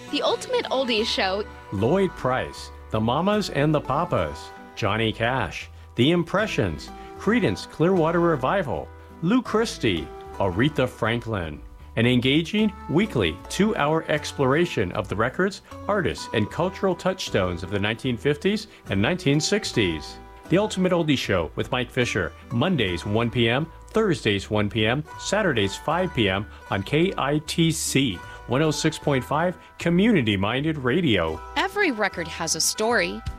The Ultimate Oldies Show, Lloyd Price, The Mamas and the Papas, Johnny Cash, The Impressions, Creedence Clearwater Revival, Lou Christie, Aretha Franklin. An engaging, weekly, 2-hour exploration of the records, artists, and cultural touchstones of the 1950s and 1960s. The Ultimate Oldie Show with Mike Fisher, Mondays 1 p.m., Thursdays 1 p.m., Saturdays 5 p.m. on KITC 106.5 Community-Minded Radio. every record has a story.